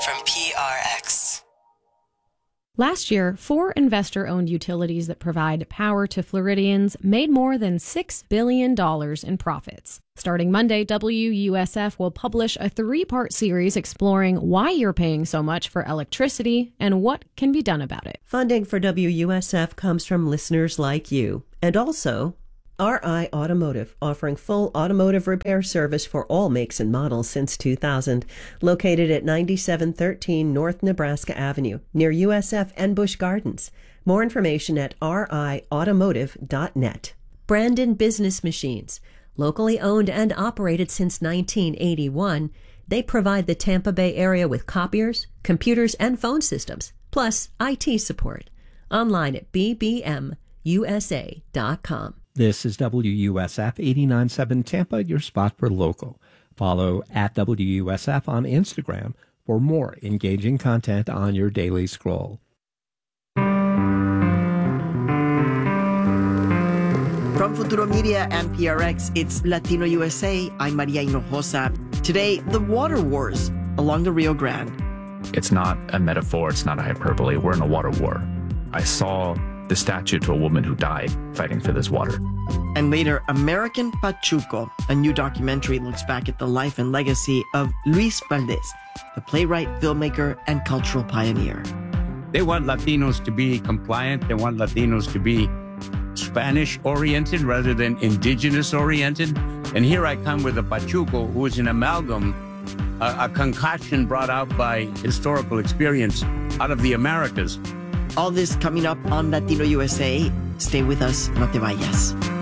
from PRX. Last year, 4 investor-owned utilities that provide power to Floridians made more than $6 billion in profits. Starting Monday, WUSF will publish a 3-part series exploring why you're paying so much for electricity and what can be done about it. Funding for WUSF comes from listeners like you, and also RI Automotive, offering full automotive repair service for all makes and models since 2000. Located at 9713 North Nebraska Avenue, near USF and Busch Gardens. More information at riautomotive.net. Brandon Business Machines. Locally owned and operated since 1981, they provide the Tampa Bay area with copiers, computers, and phone systems, plus IT support. Online at bbmusa.com. This is WUSF 89.7 Tampa, your spot for local. Follow at WUSF on Instagram for more engaging content on your daily scroll. From Futuro Media and PRX, it's Latino USA. I'm Maria Hinojosa. Today, the water wars along the Rio Grande. It's not a metaphor. It's not a hyperbole. We're in a water war. I saw the statue to a woman who died fighting for this water. And later, American Pachuco, a new documentary, looks back at the life and legacy of Luis Valdez, the playwright, filmmaker, and cultural pioneer. They want Latinos to be compliant. They want Latinos to be Spanish-oriented rather than indigenous-oriented. And here I come with a Pachuco, who is an amalgam, a concoction brought out by historical experience out of the Americas. All this coming up on Latino USA. Stay with us, no te vayas.